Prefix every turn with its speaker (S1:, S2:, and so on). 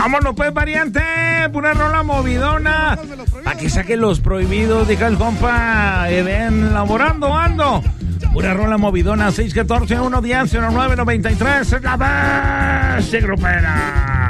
S1: Vámonos pues, variante, pura rola movidona, para que saque los prohibidos, diga el compa Eden, laborando ando. Pura rola movidona, 614-110-0993, es la base grupera.